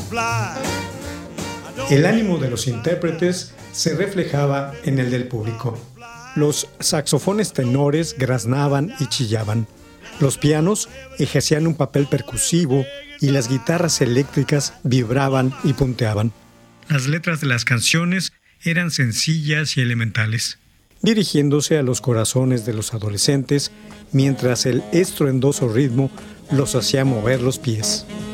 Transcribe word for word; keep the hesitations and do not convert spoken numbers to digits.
El ánimo de los intérpretes se reflejaba en el del público. Los saxofones tenores graznaban y chillaban. Los pianos ejercían un papel percusivo y las guitarras eléctricas vibraban y punteaban. Las letras de las canciones eran sencillas y elementales, dirigiéndose a los corazones de los adolescentes, mientras el estruendoso ritmo los hacía mover los pies.